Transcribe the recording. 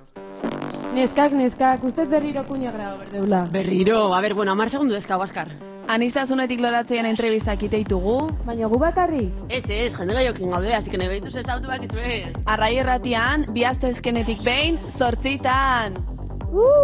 Neskak, ustez berriro kuña grado berdeula. Berriro, a ber, bueno, 10 segundu dezkago, askar. Anistazunetik loratzean entrevistak iteitugu. Baina gu bakarrik? Ez, jende gaiokin gaude, así que nebeitu zezautu bakizue. Arrai erratian, 2 astezkenetik behin, 8.